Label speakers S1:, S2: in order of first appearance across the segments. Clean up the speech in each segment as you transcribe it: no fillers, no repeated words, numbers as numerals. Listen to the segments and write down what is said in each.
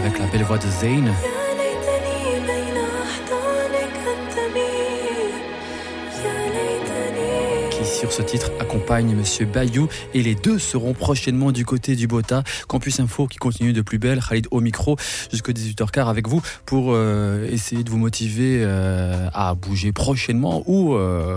S1: avec la belle voix de Zayn. Qui sur ce titre accompagne Monsieur Bayou, et les deux seront prochainement du côté du Bota. Campus Info qui continue de plus belle, Khalid au micro jusqu'à 18h15 avec vous pour essayer de vous motiver à bouger prochainement ou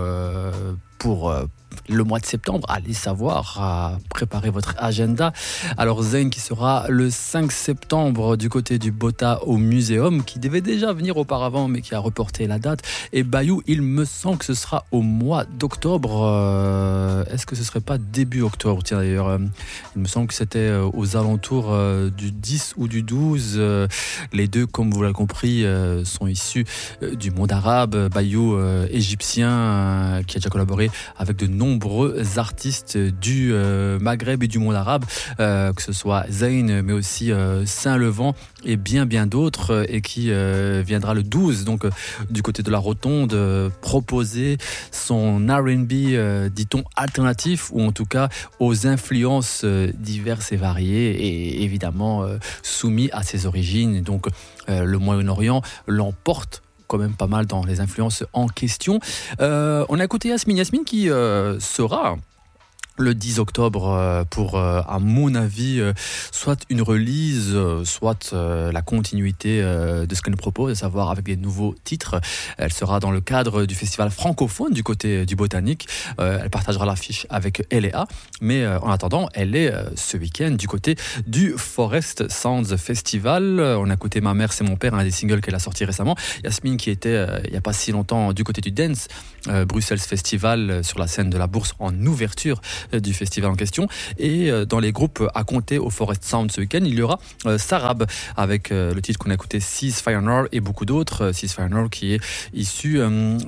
S1: pour le mois de septembre, allez savoir, à préparer votre agenda. Alors Zayn qui sera le 5 septembre du côté du Bota au Muséum, qui devait déjà venir auparavant mais qui a reporté la date. Et Bayou, il me semble que ce sera au mois d'octobre. Est-ce que ce serait pas début octobre? Tiens d'ailleurs, il me semble que c'était aux alentours du 10 ou du 12. Les deux, comme vous l'avez compris, sont issus du monde arabe. Bayou, égyptien, qui a déjà collaboré avec de nombreux artistes du Maghreb et du monde arabe, que ce soit Zayn mais aussi Saint-Levant et bien d'autres, et qui viendra le 12 donc du côté de la Rotonde proposer son R&B dit-on alternatif, ou en tout cas aux influences diverses et variées, et évidemment soumis à ses origines. Donc le Moyen-Orient l'emporte quand même pas mal dans les influences en question. On a écouté Yasmine qui sera le 10 octobre pour, à mon avis, soit une release, soit la continuité de ce qu'elle nous propose, à savoir avec des nouveaux titres. Elle sera dans le cadre du festival francophone du côté du Botanique. Elle partagera l'affiche avec L&A, mais en attendant, elle est ce week-end du côté du Forest Sounds Festival. On a écouté Ma mère, c'est mon père, un des singles qu'elle a sorti récemment. Yasmine qui était, il n'y a pas si longtemps, du côté du Dance, Bruxelles Festival, sur la scène de la Bourse en ouverture du festival en question. Et dans les groupes à compter au Forest Sound ce week-end, il y aura Sarab avec le titre qu'on a écouté, Ceasefire Now, et beaucoup d'autres. Ceasefire Now qui est issu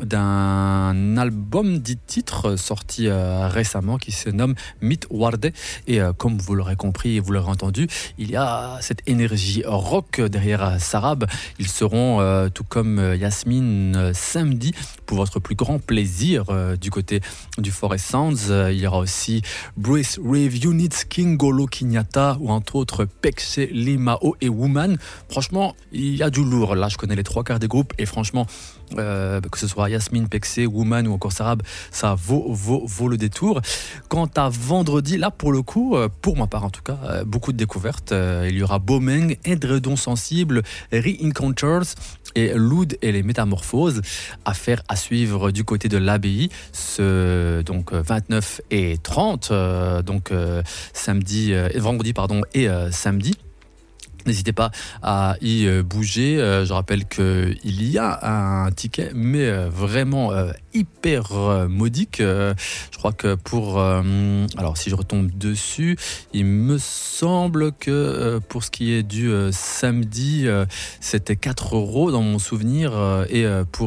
S1: d'un album 10 titres sorti récemment qui se nomme Mit Warde, et comme vous l'aurez compris et vous l'aurez entendu, il y a cette énergie rock derrière Sarab. Ils seront tout comme Yasmine samedi pour votre plus grand plaisir du côté du Forest Sounds. Il y aura aussi Bruce Rave Units, Kingolo Kinyata, ou entre autres Pexe, Limao et Woman. Franchement, il y a du lourd. Là, je connais les 3/4 des groupes, et franchement, que ce soit Yasmine, Pexe, Woman ou encore Sarab, ça vaut le détour. Quant à vendredi, là pour le coup, pour ma part en tout cas, beaucoup de découvertes. Il y aura Bomeng, Edredon Sensible, Re-Encounters et Loud et les Métamorphoses. Affaire à suivre du côté de l'abbaye, donc 29 et 30, donc vendredi et samedi. N'hésitez pas à y bouger. Je rappelle qu'il y a un ticket, mais vraiment hyper modique. Je crois que pour... alors, si je retombe dessus, il me semble que pour ce qui est du samedi, c'était 4 € dans mon souvenir. Et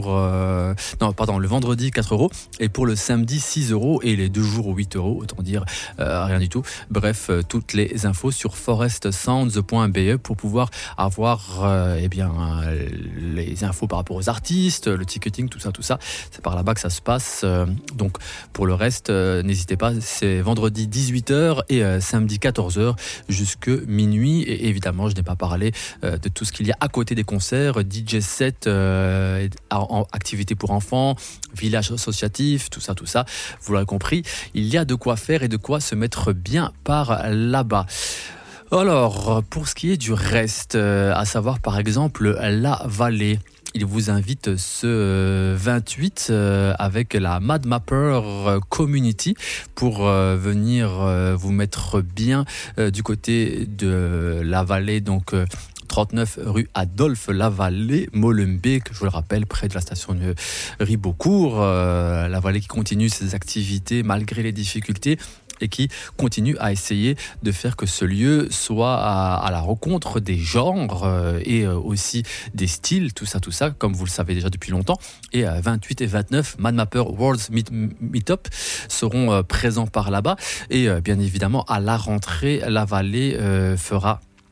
S1: le vendredi, 4 €. Et pour le samedi, 6 €. Et les 2 jours, 8 €. Autant dire rien du tout. Bref, toutes les infos sur forestsounds.be pour pouvoir avoir les infos par rapport aux artistes, le ticketing, tout ça. C'est par là-bas que ça se passe. Donc pour le reste, n'hésitez pas, c'est vendredi 18h et samedi 14h jusque minuit. Et évidemment, je n'ai pas parlé de tout ce qu'il y a à côté des concerts, DJ set, activités pour enfants, village associatif, tout ça. Vous l'aurez compris, il y a de quoi faire et de quoi se mettre bien par là-bas. Alors, pour ce qui est du reste, à savoir par exemple La Vallée, il vous invite ce 28 avec la Mad Mapper Community pour venir vous mettre bien du côté de La Vallée, donc 39 rue Adolphe Lavallée, Molenbeek, je vous le rappelle, près de la station de Ribeaucourt. La Vallée qui continue ses activités malgré les difficultés, et qui continue à essayer de faire que ce lieu soit à la rencontre des genres et aussi des styles, tout ça, comme vous le savez déjà depuis longtemps. Et 28 et 29, Mad Mapper World's Meetup seront présents par là-bas. Et bien évidemment, à la rentrée, La Vallée fera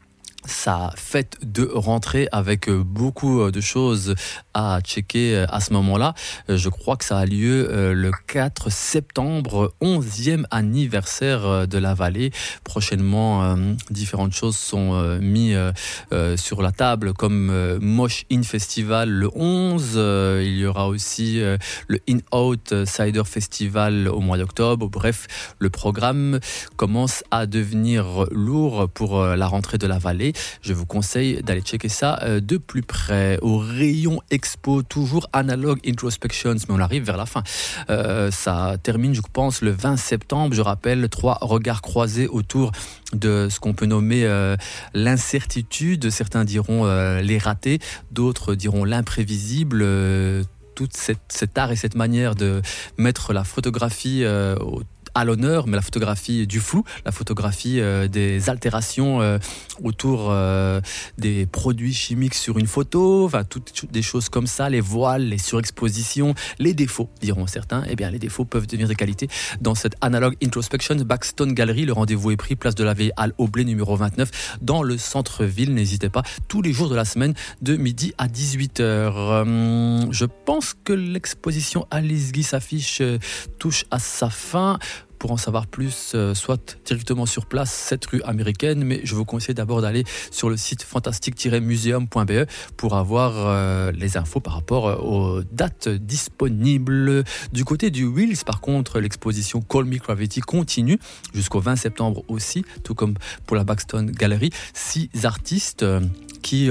S1: sa fête de rentrée avec beaucoup de choses à checker à ce moment-là. Je crois que ça a lieu le 4 septembre, 11e anniversaire de la vallée. Prochainement, différentes choses sont mises sur la table comme Mosh In Festival le 11. Il y aura aussi le In Out Cider Festival au mois d'octobre. Bref, le programme commence à devenir lourd pour la rentrée de la vallée. Je vous conseille d'aller checker ça de plus près. Au rayon expo, toujours Analog Introspections, mais on arrive vers la fin. Ça termine, je pense, le 20 septembre. Je rappelle, 3 regards croisés autour de ce qu'on peut nommer l'incertitude. Certains diront les ratés, d'autres diront l'imprévisible. Toute cet art et cette manière de mettre la photographie à l'honneur, mais la photographie du flou, la photographie des altérations autour des produits chimiques sur une photo, enfin toutes des choses comme ça, les voiles, les surexpositions, les défauts, diront certains. Eh bien, les défauts peuvent devenir des qualités. Dans cette Analog Introspection, Backstone Gallery, le rendez-vous est pris, place de la Veille, Halle Aublé, numéro 29, dans le centre-ville. N'hésitez pas, tous les jours de la semaine, de midi à 18h. Je pense que l'exposition Alice Guy s'affiche touche à sa fin. Pour en savoir plus, soit directement sur place, 7 rue américaine, mais je vous conseille d'abord d'aller sur le site fantastique-museum.be pour avoir les infos par rapport aux dates disponibles. Du côté du Wills, par contre, l'exposition Call Me Gravity continue jusqu'au 20 septembre aussi, tout comme pour la Backstone Gallery. 6 artistes qui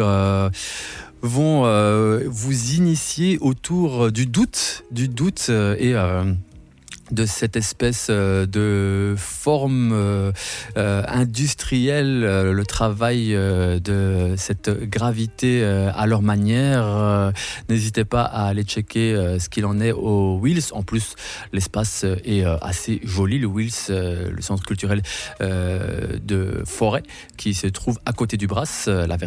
S1: vont vous initier autour du doute et de cette espèce de forme industrielle, le travail de cette gravité à leur manière. N'hésitez pas à aller checker ce qu'il en est au Wills. En plus, l'espace est assez joli. Le Wills, le centre culturel de Forêt, qui se trouve à côté du Brass. La